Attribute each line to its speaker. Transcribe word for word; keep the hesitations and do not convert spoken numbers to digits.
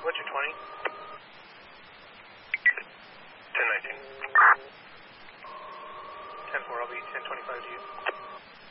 Speaker 1: What's your twenty? ten nineteen. ten four, I'll be ten twenty-five to you.